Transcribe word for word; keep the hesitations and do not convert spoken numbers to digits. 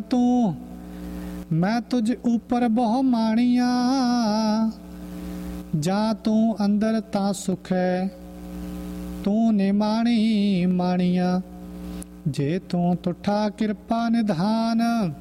ਤੂੰ, ਮੈਂ ਤੁਝ ਉਪਰ ਬਹੁ ਮਾਣੀਆਂ। ਜਾਂ ਤੂੰ ਅੰਦਰ ਤਾਂ ਸੁਖ ਹੈ, ਤੂੰ ਨੇ ਮਾਣੀ ਮਾਣੀਆਂ। ਜੇ ਤੂੰ ਤੁਠਾ ਕਿਰਪਾ ਨਿਧਾਨ,